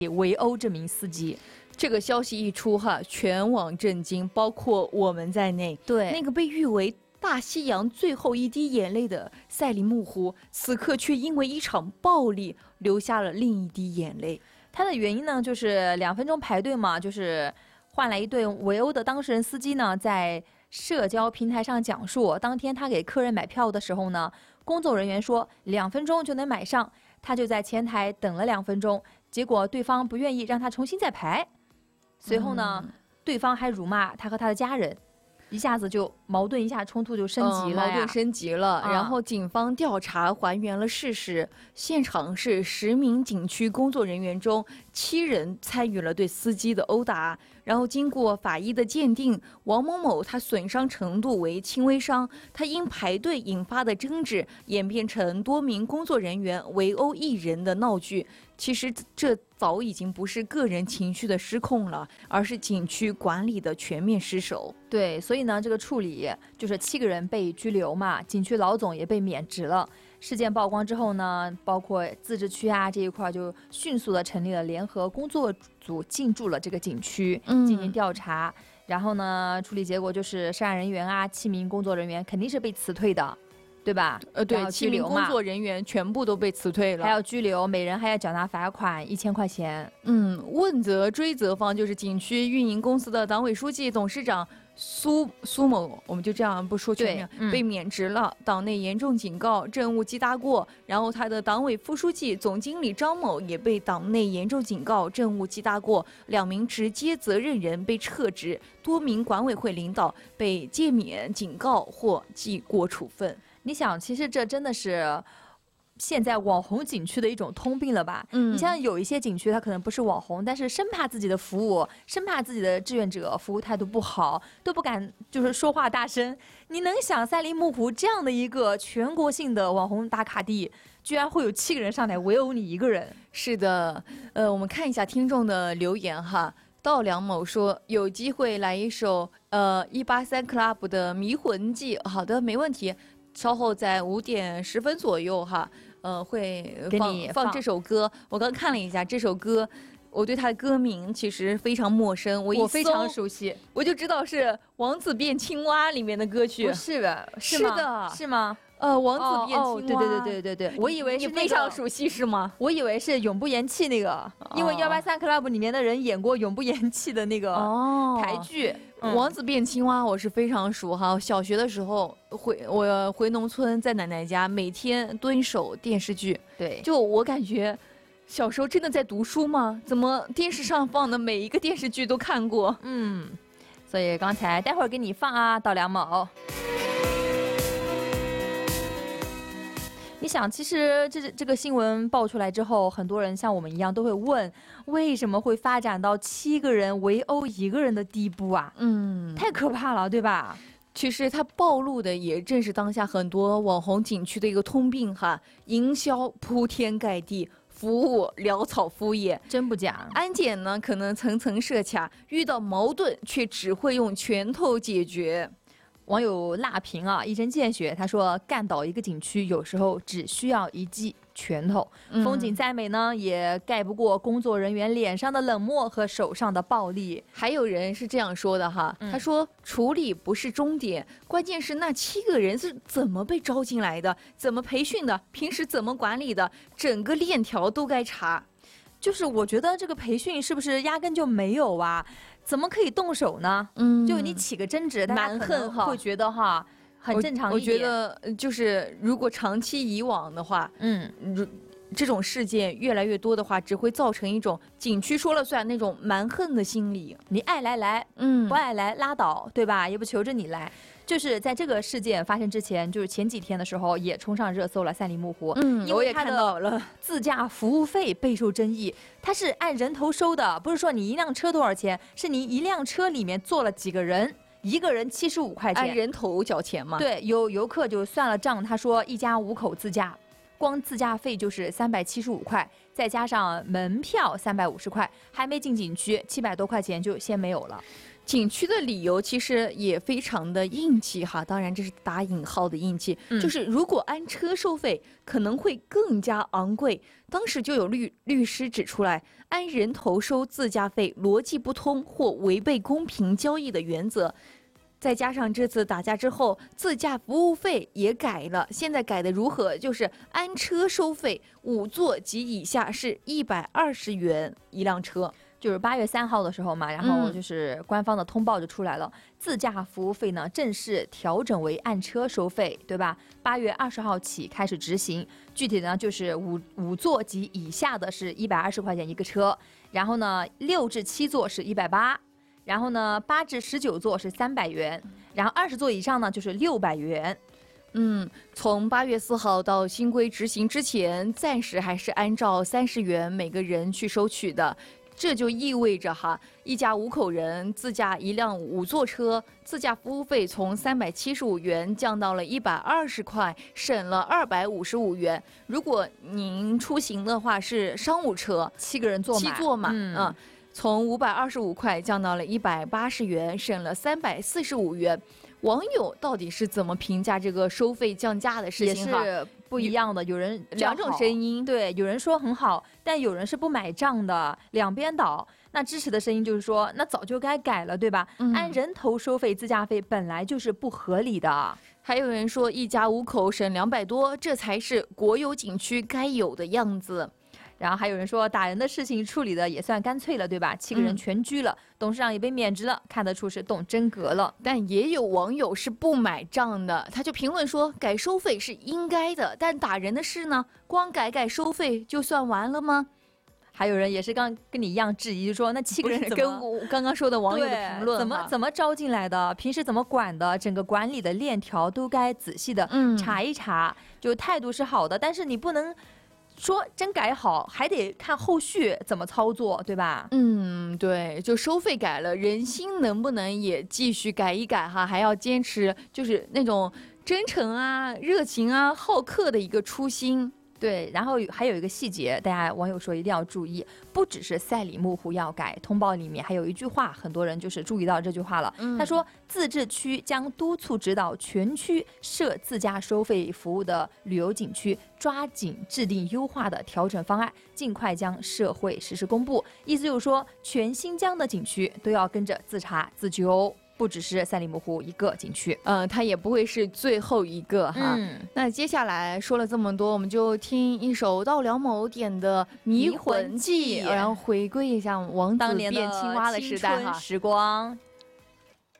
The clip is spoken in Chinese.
围殴这名司机。 这个消息一出哈，全网震惊，包括我们在内。 对， 那个被誉为大西洋最后一滴眼泪的赛里木湖，此刻却因为一场暴力流下了另一滴眼泪。 它的原因呢，就是2分钟排队嘛，就是换来一对围殴的当事人司机呢，在社交平台上讲述，当天他给客人买票的时候呢，工作人员说2分钟就能买上，他就在前台等了2分钟，结果对方不愿意让他重新再排。随后呢，对方还辱骂他和他的家人，一下子就矛盾，一下冲突就升级了矛盾升级了。然后警方调查还原了事实，现场是10名景区工作人员中7人参与了对司机的殴打。然后经过法医的鉴定，王某某他损伤程度为轻微伤，他因排队引发的争执演变成多名工作人员围殴一人的闹剧。其实这早已经不是个人情绪的失控了，而是景区管理的全面失守。 对，所以呢，这个处理就是7个人被拘留嘛，景区老总也被免职了。事件曝光之后呢，包括自治区啊这一块就迅速的成立了联合工作组，进驻了这个景区进行调查。然后呢，处理结果就是涉案人员啊7名工作人员肯定是被辞退的，对吧？ 对，7名工作人员全部都被辞退了， 还要拘留，每人还要缴纳罚款1000块钱。 问责追责方就是景区运营公司的党委书记、董事长苏某，我们就这样不说全名，被免职了，党内严重警告，政务记大过。然后他的党委副书记、总经理张某也被党内严重警告，政务记大过，2名直接责任人被撤职，多名管委会领导被诫免、警告或记过处分。 你想，其实这真的是现在网红景区的一种通病了吧？你像有一些景区，它可能不是网红，但是生怕自己的服务，生怕自己的志愿者服务态度不好，都不敢就是说话大声。你能想赛里木湖这样的一个全国性的网红打卡地，居然会有7个人上来围殴你一个人？ 是的，我们看一下听众的留言哈。稻梁某说有机会来一首183 Club 的迷魂记。好的，没问题。稍后在5点10分左右哈，会放这首歌。我刚看了一下这首歌，我对它的歌名其实非常陌生，我非常熟悉，我就知道是《王子变青蛙》里面的歌曲。 不是吧？ 是的， 是吗？ 王子变青蛙， 对，我以为是、 你非常熟悉是吗？ 我以为是永不言弃那个，因为183 Club 里面的人演过永不言弃的那个台剧。 王子变青蛙我是非常熟哈，小学的时候回农村，在奶奶家每天蹲守电视剧。 对， 就我感觉小时候真的在读书吗？怎么电视上放的每一个电视剧都看过？ 所以刚才待会儿给你放啊，稻梁某。你想，其实这个新闻爆出来之后，很多人像我们一样都会问，为什么会发展到7个人围殴1个人的地步啊？太可怕了，对吧？ 其实它暴露的也正是当下很多网红景区的一个通病哈，营销铺天盖地，服务潦草敷衍， 真不假。 安检呢可能层层设卡，遇到矛盾却只会用拳头解决。 网友辣评啊，一针见血，他说干倒一个景区有时候只需要一记拳头，风景再美呢也盖不过工作人员脸上的冷漠和手上的暴力。 还有人是这样说的哈，他说处理不是终点，关键是那7个人是怎么被招进来的，怎么培训的，平时怎么管理的，整个链条都该查。 就是我觉得这个培训是不是压根就没有啊？怎么可以动手呢？就你起个争执，大家可能会觉得哈很正常一点。 我觉得就是如果长期以往的话，这种事件越来越多的话，只会造成一种景区说了算那种蛮横的心理。 你爱来来，不爱来拉倒，对吧？也不求着你来。就是在这个事件发生之前，就是前几天的时候，也冲上热搜了赛里木湖。 我也看到了， 自驾服务费备受争议，它是按人头收的，不是说你一辆车多少钱，是你一辆车里面坐了几个人。1个人75块钱， 按人头缴钱嘛。 对，有游客就算了账，他说一家5口自驾，光自驾费就是375块，再加上门票350块，还没进景区700多块钱就先没有了。 景区的理由其实也非常的硬气哈，当然这是打引号的硬气，就是如果按车收费可能会更加昂贵。当时就有律师指出来，按人头收自驾费逻辑不通或违背公平交易的原则。再加上这次打架之后，自驾服务费也改了，现在改的如何？就是按车收费，5座及以下是120元一辆车。 就是8月3号的时候嘛，然后就是官方的通报就出来了，自驾服务费呢正式调整为按车收费，对吧？8月20号起开始执行，具体呢就是五座及以下的是120块钱一个车，然后呢6至7座是180，然后呢8至19座是300元，然后20座以上呢就是600元。 从8月4号到新规执行之前，暂时还是按照30元每个人去收取的。这就意味着一家5口人自驾一辆5座车，自驾服务费从375元降到了120块，省了255元。如果您出行的话是商务车 ，7个人坐满， 7座嘛，从525块降到了180元，省了345元。网友到底是怎么评价这个收费降价的事情？ 也是不一样的，有人两种声音， 对，有人说很好，但有人是不买账的，两边倒。那支持的声音就是说，那早就该改了，对吧？按人头收费自驾费本来就是不合理的。 还有人说，一家5口省200多，这才是国有景区该有的样子。 然后还有人说，打人的事情处理的也算干脆了，对吧？7个人全拘了，董事长也被免职了，看得出是动真格了。 但也有网友是不买账的，他就评论说，改收费是应该的，但打人的事呢，光改收费就算完了吗？ 还有人也是跟你一样质疑，就说那7个人怎么跟我刚刚说的网友的评论怎么招进来的？平时怎么管的？整个管理的链条都该仔细的查一查。就态度是好的，但是你不能说真改好，还得看后续怎么操作，对吧？ 对，就收费改了，人心能不能也继续改一改还要坚持就是那种真诚啊、热情啊、好客的一个初心。 对，然后还有一个细节，大家网友说一定要注意，不只是赛里木湖要改，通报里面还有一句话，很多人就是注意到这句话了。他说，自治区将督促指导全区设自驾收费服务的旅游景区，抓紧制定优化的调整方案，尽快将社会实施公布。意思就是说，全新疆的景区都要跟着自查自纠。不只是赛里木湖一个景区， 它也不会是最后一个那接下来说了这么多，我们就听一首到梁某点的《迷魂记》，然后回归一下王子变青蛙的时代时光。